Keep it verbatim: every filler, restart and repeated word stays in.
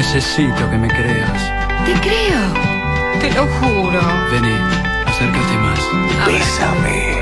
Necesito que me creas. Te creo. Te lo juro. Vení, acércate más. Bésame.